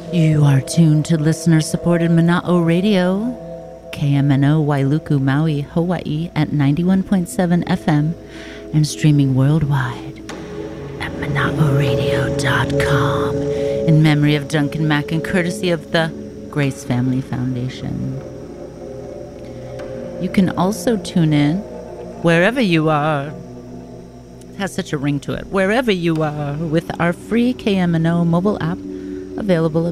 You are tuned to listener-supported Mana'o Radio, KMNO Wailuku, Maui, Hawaii at 91.7 FM and streaming worldwide at mana'oradio.com in memory of Duncan Mack and courtesy of the Grace Family Foundation. You can also tune in wherever you are. It has such a ring to it. Wherever you are with our free KMNO mobile app available at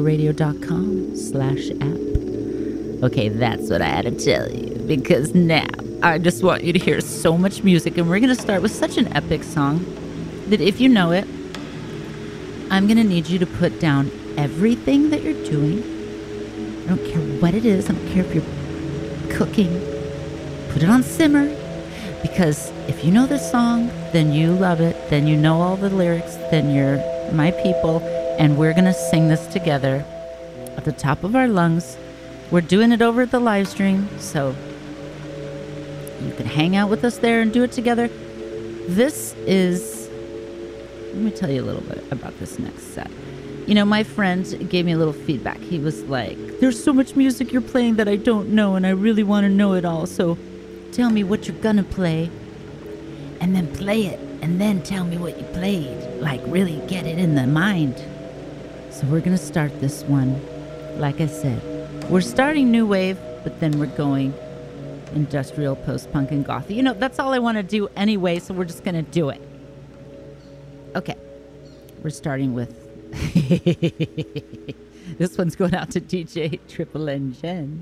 mana'oradio.com/app. Okay, that's what I had to tell you, because now I just want you to hear so much music, and we're going to start with such an epic song that if you know it, I'm going to need you to put down everything that you're doing. I don't care what it is. I don't care if you're cooking. Put it on simmer, because if you know this song, then you love it, then you know all the lyrics, then you're my people, and we're going to sing this together at the top of our lungs. We're doing it over at the live stream, so you can hang out with us there and do it together. This is, let me tell you a little bit about this next set. You know, my friend gave me a little feedback. He was like, there's so much music you're playing that I don't know, and I really want to know it all, so tell me what you're going to play, and then play it, and then tell me what you played. Like, really get it in the mind. So we're going to start this one. Like I said, we're starting new wave, but then we're going industrial, post-punk, and goth. You know, that's all I want to do anyway, so we're just going to do it. Okay. We're starting with... This one's going out to DJ Triple N Jen.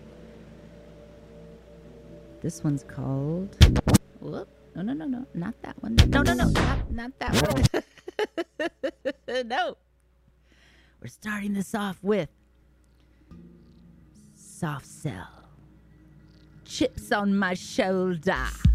This one's called... Whoop. No, not that one. No, not that one. No. We're starting this off with Soft Cell. Chips on my shoulder.